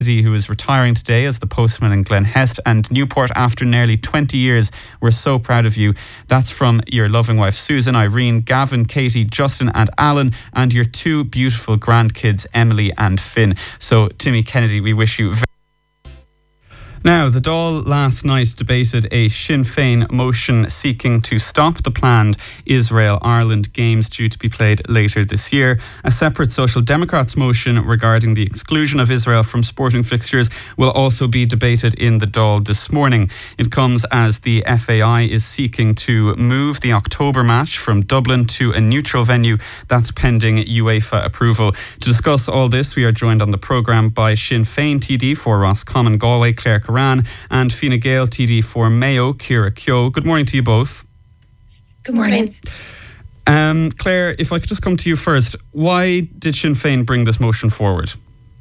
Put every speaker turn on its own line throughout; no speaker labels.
who is retiring today as the postman in Glen Hest and Newport after nearly 20 years. We're so proud of you. That's from your loving wife Susan, Irene, Gavin, Katie, Justin and Alan, and your two beautiful grandkids Emily and Finn. So Timmy Kennedy, we wish you Now, the Dáil last night debated a Sinn Féin motion seeking to stop the planned Israel-Ireland games due to be played later this year. A separate Social Democrats motion regarding the exclusion of Israel from sporting fixtures will also be debated in the Dáil this morning. It comes as the FAI is seeking to move the October match from Dublin to a neutral venue. That's pending UEFA approval. To discuss all this, we are joined on the programme by Sinn Féin TD for Roscommon Galway, Claire Curran, and Fine Gael TD for Mayo, Ciara Keogh. Good morning to you both.
Good morning.
Claire, if I could just come to you first, why did Sinn Féin bring this motion forward?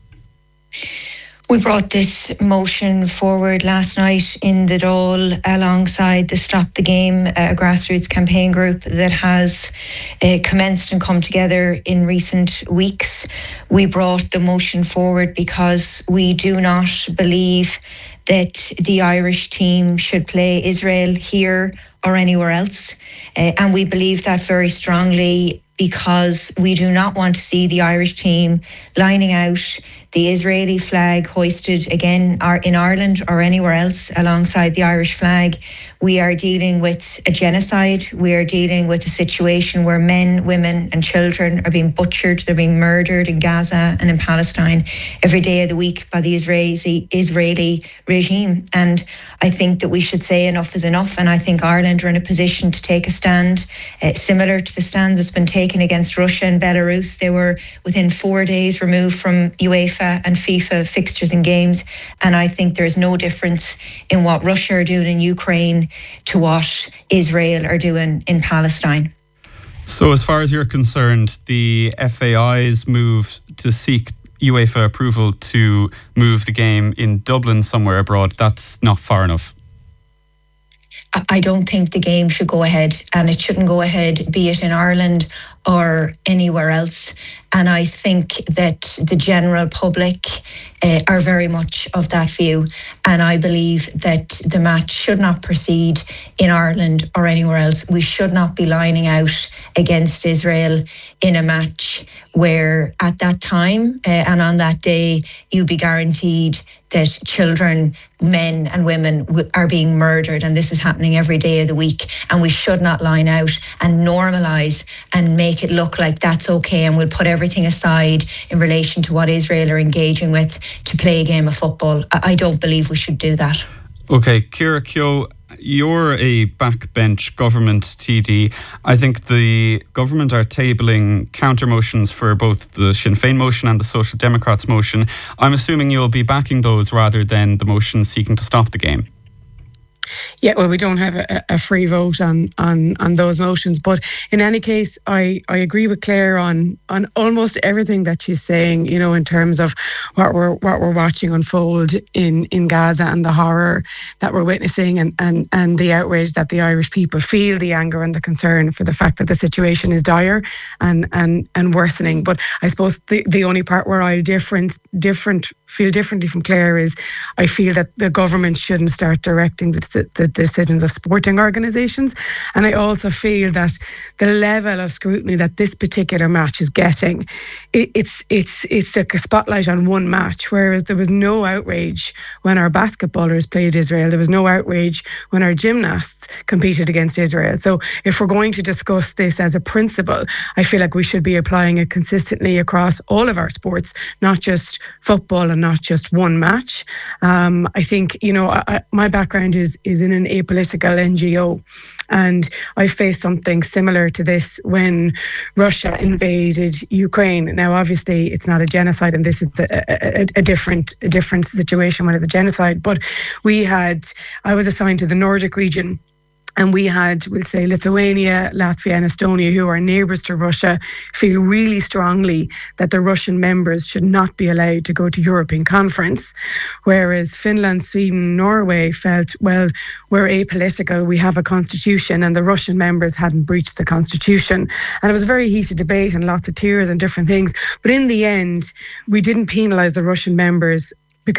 We brought this motion forward last night in the Dáil alongside the Stop the Game, a grassroots campaign group that has commenced and come together in recent weeks. We brought the motion forward because we do not believe that the Irish team should play Israel here or anywhere else. And we believe that very strongly because we do not want to see the Irish team lining out the Israeli flag hoisted again in Ireland or anywhere else alongside the Irish flag. We are dealing with a genocide. We are dealing with a situation where men, women and children are being butchered. They're being murdered in Gaza and in Palestine every day of the week by the Israeli regime. And I think that we should say enough is enough. And I think Ireland are in a position to take a stand similar to the stand that's been taken against Russia and Belarus. They were within 4 days removed from UEFA and FIFA fixtures and games. And I think there's no difference in what Russia are doing in Ukraine to what Israel are doing in Palestine.
So as far as you're concerned, the FAI's move to seek UEFA approval to move the game in Dublin somewhere abroad, that's not far enough?
I don't think the game should go ahead, and it shouldn't go ahead, be it in Ireland or anywhere else. And I think that the general public are very much of that view. And I believe that the match should not proceed in Ireland or anywhere else. We should not be lining out against Israel in a match where at that time and on that day, you'd be guaranteed that children, men and women are being murdered. And this is happening every day of the week. And we should not line out and normalise and make it look like that's okay. And we'll put everything aside in relation to what Israel are engaging with to play a game of football. I don't believe we should do that.
Okay, Ciara Keogh, you're a backbench government TD. I think the government are tabling counter motions for both the Sinn Féin motion and the Social Democrats motion. I'm assuming you'll be backing those rather than the motion seeking to stop the game.
Yeah, well, we don't have a free vote on those motions. But in any case, I agree with Claire on almost everything that she's saying, you know, in terms of what we're watching unfold in Gaza and the horror that we're witnessing and the outrage that the Irish people feel, the anger and the concern for the fact that the situation is dire and worsening. But I suppose the only part where I feel differently from Claire is I feel that the government shouldn't start directing the decisions of sporting organisations. And I also feel that the level of scrutiny that this particular match is getting, it's like a spotlight on one match, whereas there was no outrage when our basketballers played Israel. There was no outrage when our gymnasts competed against Israel. So if we're going to discuss this as a principle, I feel like we should be applying it consistently across all of our sports, not just football and not just one match. I think, you know, my background is in an apolitical NGO, and I faced something similar to this when Russia invaded Ukraine. Now, obviously, it's not a genocide, and this is a different situation when it's a genocide. But I was assigned to the Nordic region. And we had, we'll say, Lithuania, Latvia and Estonia, who are neighbours to Russia, feel really strongly that the Russian members should not be allowed to go to European Conference. Whereas Finland, Sweden, Norway felt, well, we're apolitical, we have a constitution, and the Russian members hadn't breached the constitution. And it was a very heated debate and lots of tears and different things. But in the end, we didn't penalise the Russian members